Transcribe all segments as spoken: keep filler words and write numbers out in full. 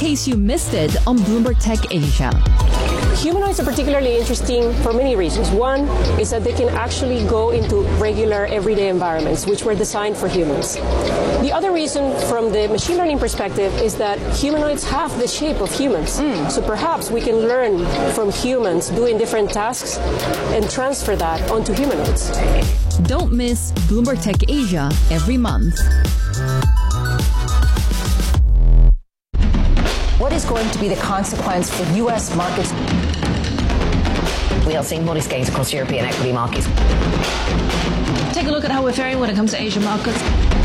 case you missed it on Bloomberg Tech Asia. Humanoids are particularly interesting for many reasons. One is that they can actually go into regular everyday environments, which were designed for humans. The other reason from the machine learning perspective is that humanoids have the shape of humans. Mm. So perhaps we can learn from humans doing different tasks and transfer that onto humanoids. Don't miss Bloomberg Tech Asia every month. What is going to be the consequence for U S markets? We are seeing modest gains across European equity markets. Take a look at how we're faring when it comes to Asian markets.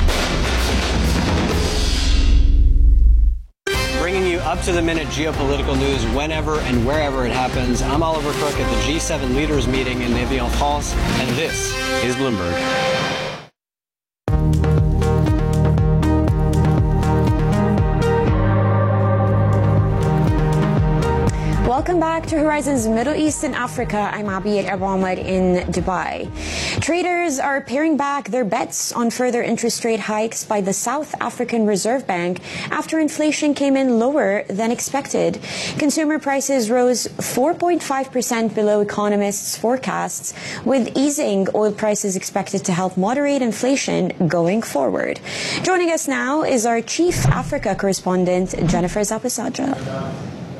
Bringing you up-to-the-minute geopolitical news whenever and wherever it happens. I'm Oliver Crook at the G seven Leaders Meeting in Evian-France, and this is Bloomberg. Welcome back to Horizons Middle East and Africa. I'm Abiyat Abouahmed in Dubai. Traders are paring back their bets on further interest rate hikes by the South African Reserve Bank after inflation came in lower than expected. Consumer prices rose four point five percent below economists' forecasts, with easing oil prices expected to help moderate inflation going forward. Joining us now is our Chief Africa correspondent, Jennifer Zapasadra.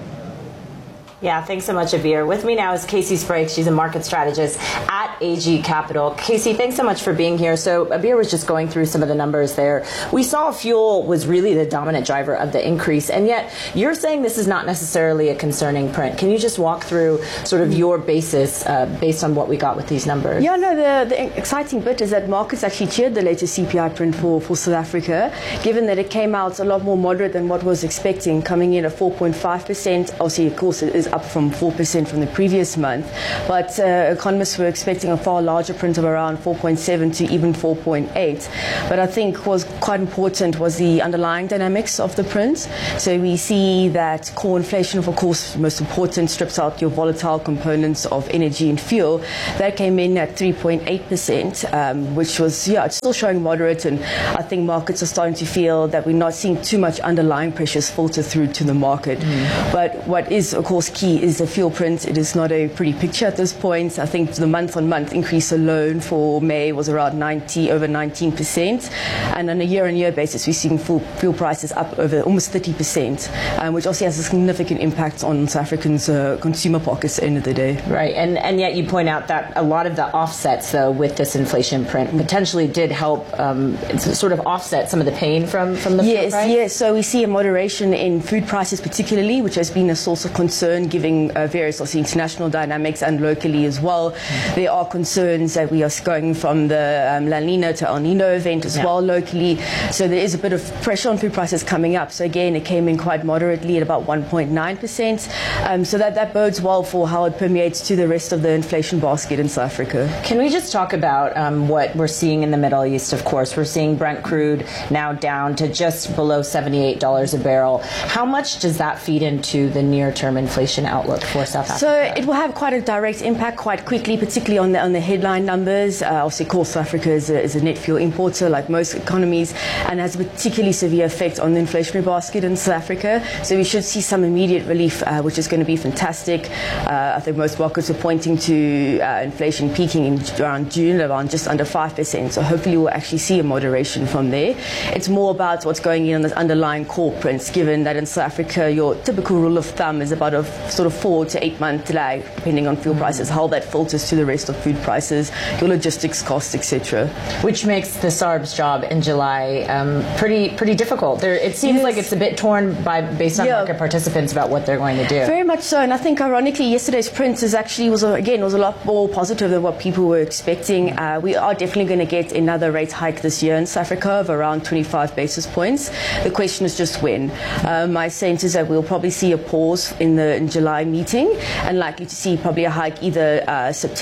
Yeah, thanks so much, Abir. With me now is Casey Sprague. She's a market strategist at A G Capital. Casey, thanks so much for being here. So Abir was just going through some of the numbers there. We saw fuel was really the dominant driver of the increase, and yet you're saying this is not necessarily a concerning print. Can you just walk through sort of your basis uh, based on what we got with these numbers? Yeah, no, the, the exciting bit is that markets actually cheered the latest C P I print for, for South Africa, given that it came out a lot more moderate than what was expecting, coming in at four point five percent. Obviously, of course, it is up from four percent from the previous month, but uh, economists were expecting a far larger print of around four point seven to even four point eight. But I think what was quite important was the underlying dynamics of the print. So we see that core inflation, of course, most important, strips out your volatile components of energy and fuel. That came in at three point eight percent, um, which was, yeah, it's still showing moderate, and I think markets are starting to feel that we're not seeing too much underlying pressures filter through to the market. Mm. But what is, of course, key is the fuel print. It is not a pretty picture at this point. I think the month-on-month increase alone for May was around ninety, over nineteen percent, and on a year-on-year basis, we're seeing fuel, fuel prices up over almost thirty percent, um, which also has a significant impact on South Africans' uh, consumer pockets at the end of the day. Right, and and yet you point out that a lot of the offsets, though, with this inflation print potentially did help um, sort of offset some of the pain from from the yes, fuel price. Yes, so we see a moderation in food prices, particularly, which has been a source of concern, giving Uh, various also international dynamics and locally as well. Mm. There are concerns that we are going from the um, La Nina to El Nino event as yeah. well locally. So there is a bit of pressure on food prices coming up. So again, it came in quite moderately at about one point nine percent. Um, so that, that bodes well for how it permeates to the rest of the inflation basket in South Africa. Can we just talk about um, what we're seeing in the Middle East? Of course, we're seeing Brent crude now down to just below seventy-eight dollars a barrel. How much does that feed into the near-term inflation outlook for South Africa? So it will have quite a direct impact quite quickly, particularly on the on the headline numbers. Uh, obviously, of course, South Africa is a, is a net fuel importer, like most economies, and has a particularly severe effect on the inflationary basket in South Africa. So we should see some immediate relief, uh, which is going to be fantastic. Uh, I think most markets are pointing to uh, inflation peaking in around June, around just under five percent. So hopefully we'll actually see a moderation from there. It's more about what's going in on the underlying core prints, given that in South Africa, your typical rule of thumb is about a sort of four to eight month lag, depending on fuel prices, how that filters to the rest of food prices, your logistics costs, et cetera. Which makes the S A R B's job in July um, pretty pretty difficult. There, it seems yes. like it's a bit torn by based on yeah. market participants about what they're going to do. Very much so, and I think ironically, yesterday's print is actually was again was a lot more positive than what people were expecting. Uh, we are definitely going to get another rate hike this year in South Africa of around twenty-five basis points. The question is just when. Uh, my sense is that we'll probably see a pause in the in July meeting, and likely to see probably a hike either uh, September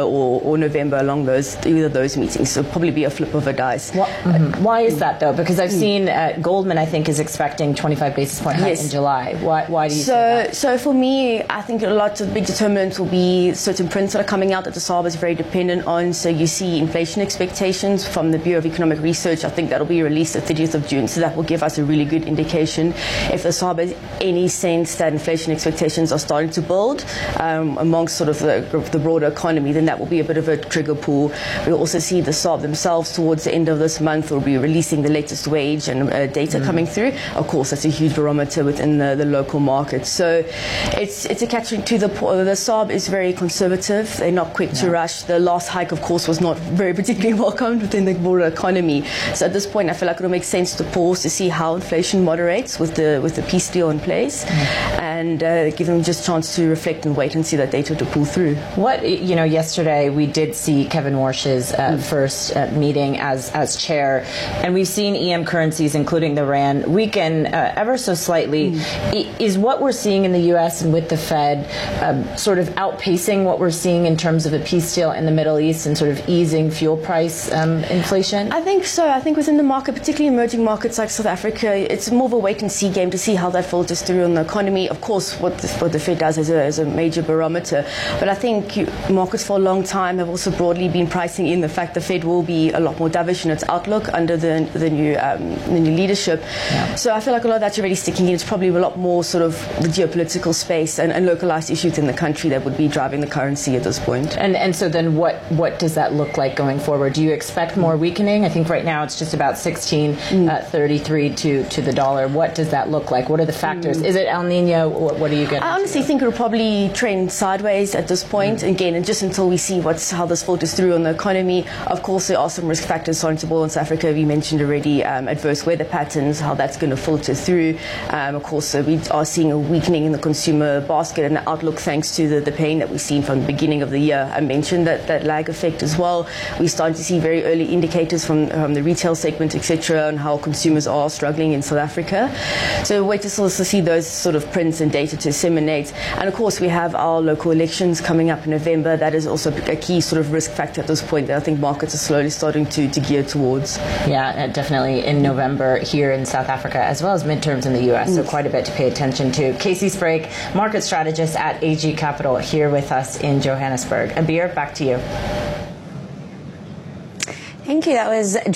or, or November along those either of those meetings. So probably be a flip of a dice. What, mm-hmm. Why is that though? Because I've seen uh, Goldman, I think, is expecting twenty-five basis point hike yes. in July. Why, why do you so, say that? So for me, I think a lot of big determinants will be certain prints that are coming out that the S A R B is very dependent on. So you see inflation expectations from the Bureau of Economic Research. I think that will be released the thirtieth of June. So that will give us a really good indication if the S A R B has any sense that inflation expectations are starting to build um, amongst sort of the, the broader economy, then that will be a bit of a trigger pull. We'll also see the S A R B themselves towards the end of this month will be releasing the latest wage and uh, data mm. coming through. Of course, that's a huge barometer within the, the local market. So it's it's a catching to the the S A R B is very conservative. They're not quick yeah. to rush. The last hike, of course, was not very particularly welcomed within the broader economy. So at this point, I feel like it'll make sense to pause to see how inflation moderates with the with the peace deal in place, mm. and uh, give them just a chance to reflect and wait and see that data to pull through. What you know, yesterday we did see Kevin Warsh's uh, mm. first uh, meeting as as chair, and we've seen E M currencies, including the rand, weaken uh, ever so slightly. Mm. I, is what we're seeing in the U S and with the Fed um, sort of outpacing what we're seeing in terms of a peace deal in the Middle East and sort of easing fuel price um, inflation? I think so. I think within the market, particularly emerging markets like South Africa, it's more of a wait-and-see game to see how that filters through on the economy. Of course, what the, what the Fed does is a, is a major barometer. But I think you, markets for a long time have also broadly been pricing in the fact the Fed will be a lot more dovish in its outlook under the, the, new, um, the new leadership. Yeah. So I feel like a lot of that's already sticking in. It's probably a lot more sort of the geopolitical space and, and localized issues in the country that would be driving the currency at this point. And and so then what, what does that look like going forward? Do you expect more weakening? I think right now it's just about sixteen thirty-three mm. uh, to, to the dollar. What does that look like? What are the factors? Mm. Is it El Nino? What, what are you getting? I honestly think it will probably trend sideways at this point. Mm. Again, and just until we see what's how this filters through on the economy. Of course, there are some risk factors starting to boil in South Africa. We mentioned already um, adverse weather patterns, how that's going to filter through. Um, of course, uh, we are seeing a weakening in the consumer basket and the outlook thanks to the, the pain that we've seen from the beginning of the year. I mentioned that, that lag effect as well. We're starting to see very early indicators from, from the retail segment, et cetera, on how consumers are struggling in South Africa. So wait to sort of see those sort of prints and data to disseminate. And of course, we have our local elections coming up in November. That is also a key sort of risk factor at this point that I think markets are slowly starting to, to gear towards. Yeah, definitely in November here in South Africa, as well as midterms in the U S. So quite a bit to pay attention to. Casey Sprague, market strategist at A G Capital, here with us in Johannesburg. Abir, back to you. Thank you. That was